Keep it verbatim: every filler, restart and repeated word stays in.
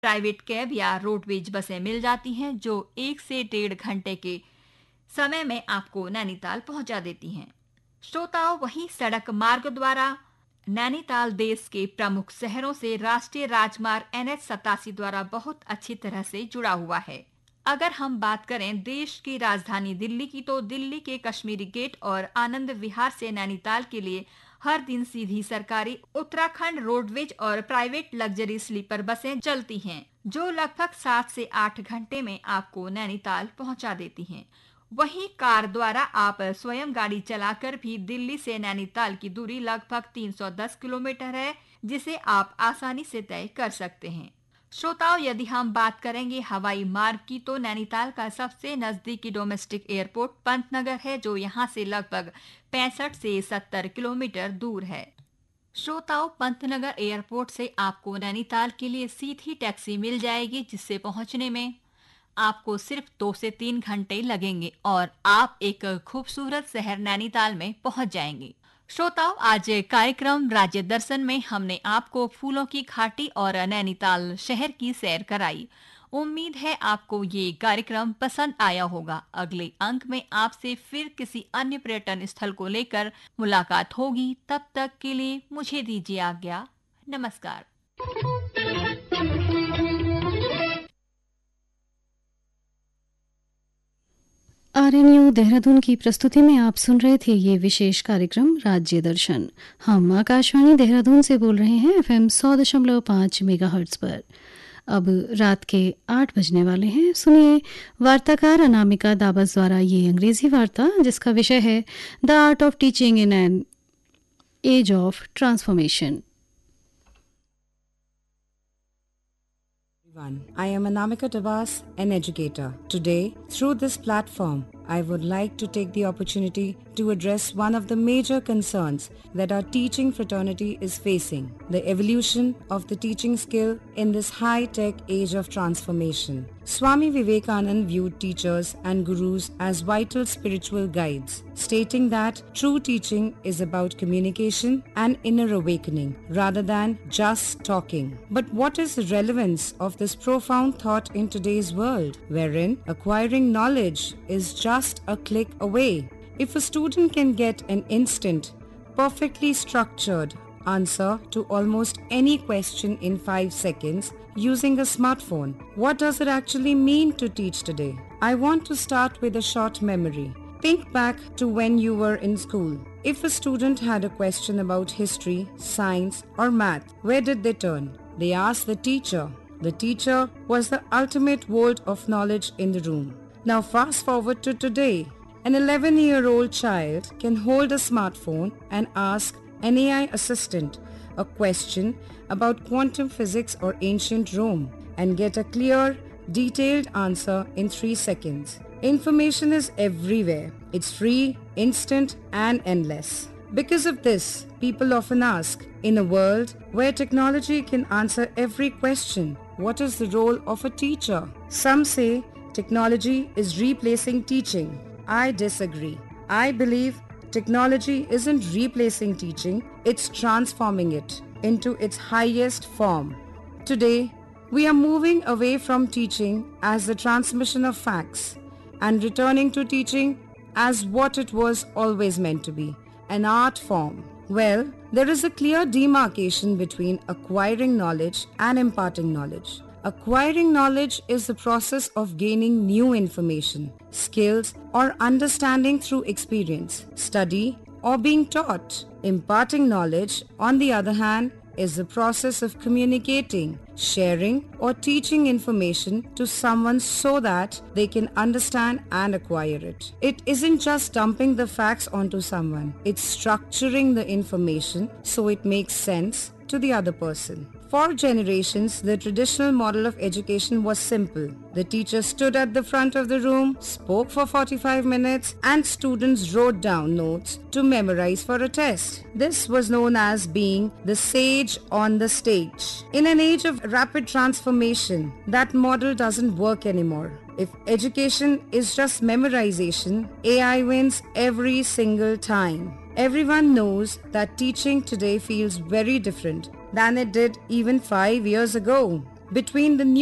Private cab या roadways बसें मिल जाती हैं जो एक से डेढ़ घंटे के समय में आपको नैनीताल पहुंचा देती हैं। श्रोताओं, वहीं सड़क मार्ग द्वारा नैनीताल देश के प्रमुख शहरों से राष्ट्रीय राजमार्ग एन एच सतासी द्वारा बहुत अच्छी तरह से जुड़ा हुआ है। अगर हम बात करें देश की राजधानी दिल्ली की, तो दिल्ली के कश्मीरी गेट और आनंद विहार से नैनीताल के लिए हर दिन सीधी सरकारी उत्तराखंड रोडवेज और प्राइवेट लग्जरी स्लीपर बसें चलती हैं, जो लगभग सात से आठ घंटे में आपको नैनीताल पहुंचा देती हैं। वहीं कार द्वारा आप स्वयं गाड़ी चलाकर भी दिल्ली से नैनीताल की दूरी लगभग तीन सौ दस किलोमीटर है, जिसे आप आसानी से तय कर सकते हैं। श्रोताओं, यदि हम बात करेंगे हवाई मार्ग की, तो नैनीताल का सबसे नजदीकी डोमेस्टिक एयरपोर्ट पंतनगर है, जो यहां से लगभग पैंसठ से सत्तर किलोमीटर दूर है। श्रोताओं, पंतनगर एयरपोर्ट से आपको नैनीताल के लिए सीधी टैक्सी मिल जाएगी, जिससे पहुंचने में आपको सिर्फ दो से तीन घंटे लगेंगे और आप एक खूबसूरत शहर नैनीताल में पहुंच जाएंगे। श्रोताओं, आज कार्यक्रम राज्य दर्शन में हमने आपको फूलों की घाटी और नैनीताल शहर की सैर कराई। उम्मीद है आपको ये कार्यक्रम पसंद आया होगा। अगले अंक में आपसे फिर किसी अन्य पर्यटन स्थल को लेकर मुलाकात होगी। तब तक के लिए मुझे दीजिए आज्ञा। नमस्कार। आरएनयू देहरादून की प्रस्तुति में आप सुन रहे थे ये विशेष कार्यक्रम राज्य दर्शन। हम आकाशवाणी देहरादून से बोल रहे हैं एफएम सौ दशमलव पाँच मेगाहर्ट्ज पर। अब रात के आठ बजने वाले हैं। सुनिए वार्ताकार अनामिका दाबस द्वारा ये अंग्रेजी वार्ता, जिसका विषय है the art of teaching in an as of transformation. I am Anamika Dabas, an educator. Today, through this platform, I would like to take the opportunity to address one of the major concerns that our teaching fraternity is facing, the evolution of the teaching skill in this high-tech age of transformation. Swami Vivekananda viewed teachers and gurus as vital spiritual guides, stating that true teaching is about communication and inner awakening rather than just talking. But what is the relevance of this profound thought in today's world, wherein acquiring knowledge is just a click away? If a student can get an instant, perfectly structured answer to almost any question in five seconds using a smartphone, what does it actually mean to teach today? I want to start with a short memory. Think back to when you were in school. If a student had a question about history, science, or math, where did they turn? They asked the teacher. The teacher was the ultimate vault of knowledge in the room. Now fast forward to today. An eleven-year-old child can hold a smartphone and ask an A I assistant a question about quantum physics or ancient Rome and get a clear, detailed answer in three seconds. Information is everywhere. It's free, instant, and endless. Because of this, people often ask, in a world where technology can answer every question, what is the role of a teacher? Some say technology is replacing teaching. I disagree. I believe technology isn't replacing teaching, it's transforming it into its highest form. Today, we are moving away from teaching as the transmission of facts and returning to teaching as what it was always meant to be, an art form. Well, there is a clear demarcation between acquiring knowledge and imparting knowledge. Acquiring knowledge is the process of gaining new information, skills, or understanding through experience, study, or being taught. Imparting knowledge, on the other hand, is the process of communicating, sharing, or teaching information to someone so that they can understand and acquire it. It isn't just dumping the facts onto someone, it's structuring the information so it makes sense to the other person. For generations, the traditional model of education was simple. The teacher stood at the front of the room, spoke for forty-five minutes, and students wrote down notes to memorize for a test. This was known as being the sage on the stage. In an age of rapid transformation, that model doesn't work anymore. If education is just memorization, A I wins every single time. Everyone knows that teaching today feels very different than it did even five years ago. between the